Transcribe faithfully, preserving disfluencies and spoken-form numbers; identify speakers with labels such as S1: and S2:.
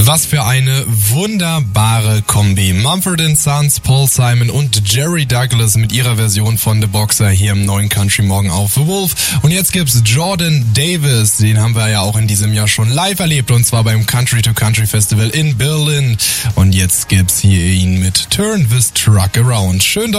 S1: Was für eine wunderbare Kombi. Mumford and Sons, Paul Simon und Jerry Douglas mit ihrer Version von The Boxer hier im neuen Country Morgen auf The Wolf. Und jetzt gibt's Jordan Davis, den haben wir ja auch in diesem Jahr schon live erlebt, und zwar beim Country to Country Festival in Berlin. Und jetzt gibt's hier ihn mit Turn This Truck Around. Schön